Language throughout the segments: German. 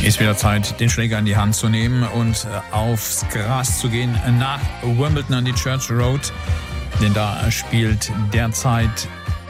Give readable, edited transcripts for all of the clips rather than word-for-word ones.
Ist wieder Zeit, den Schläger in die Hand zu nehmen und aufs Gras zu gehen nach Wimbledon an die Church Road. Denn da spielt derzeit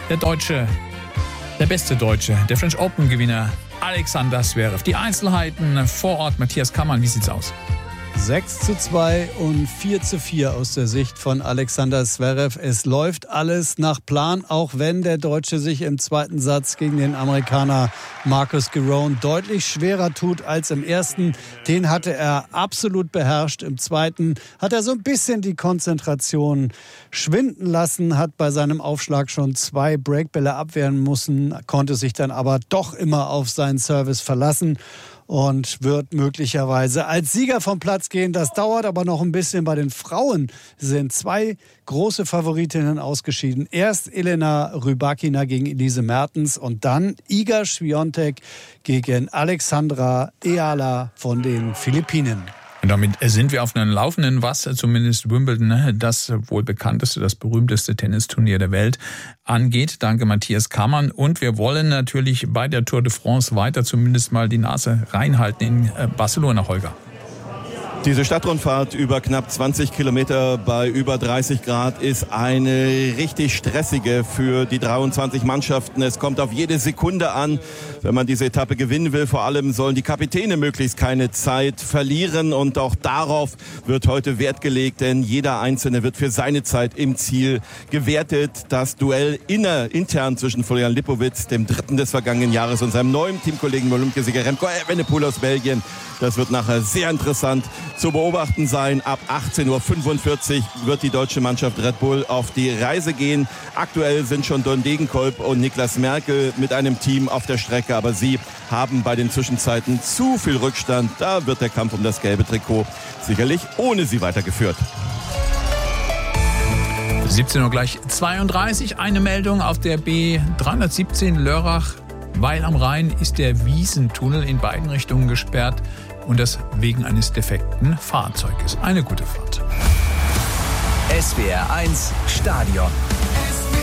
der beste Deutsche, der French Open-Gewinner Alexander Zverev. Die Einzelheiten vor Ort, Matthias Kammann, wie sieht's aus? 6:2 und 4:4 aus der Sicht von Alexander Zverev. Es läuft alles nach Plan, auch wenn der Deutsche sich im zweiten Satz gegen den Amerikaner Marcus Giron deutlich schwerer tut als im ersten. Den hatte er absolut beherrscht. Im zweiten hat er so ein bisschen die Konzentration schwinden lassen, hat bei seinem Aufschlag schon 2 Breakbälle abwehren müssen, konnte sich dann aber doch immer auf seinen Service verlassen und wird möglicherweise als Sieger vom Platz gehen. Das dauert aber noch ein bisschen. Bei den Frauen sind 2 große Favoritinnen ausgeschieden. Erst Elena Rybakina gegen Elise Mertens und dann Iga Swiatek gegen Alexandra Eala von den Philippinen. Und damit sind wir auf einem laufenden Wasser, zumindest Wimbledon, das wohl bekannteste, das berühmteste Tennisturnier der Welt angeht. Danke Matthias Kammann. Und wir wollen natürlich bei der Tour de France weiter zumindest mal die Nase reinhalten in Barcelona, Holger. Diese Stadtrundfahrt über knapp 20 Kilometer bei über 30 Grad ist eine richtig stressige für die 23 Mannschaften. Es kommt auf jede Sekunde an, wenn man diese Etappe gewinnen will. Vor allem sollen die Kapitäne möglichst keine Zeit verlieren und auch darauf wird heute Wert gelegt, denn jeder Einzelne wird für seine Zeit im Ziel gewertet. Das Duell intern zwischen Florian Lipowitz, dem Dritten des vergangenen Jahres, und seinem neuen Teamkollegen Olympiasieger Remco Evenepoel aus Belgien, das wird nachher sehr interessant zu beobachten sein. Ab 18:45 Uhr wird die deutsche Mannschaft Red Bull auf die Reise gehen. Aktuell sind schon Don Degenkolb und Niklas Merkel mit einem Team auf der Strecke, aber sie haben bei den Zwischenzeiten zu viel Rückstand. Da wird der Kampf um das gelbe Trikot sicherlich ohne sie weitergeführt. 17 Uhr gleich 32. Eine Meldung auf der B317 Lörrach. Weil am Rhein ist der Wiesentunnel in beiden Richtungen gesperrt und das wegen eines defekten Fahrzeuges. Eine gute Fahrt. SWR 1 Stadion.